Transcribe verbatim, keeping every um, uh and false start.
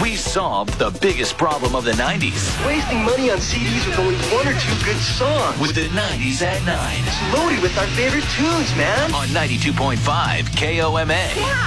We solved the biggest problem of the nineties. Wasting money on C Ds with only one or two good songs. With the nineties at nine. It's loaded with our favorite tunes, man. On ninety-two point five K O M A. Yeah.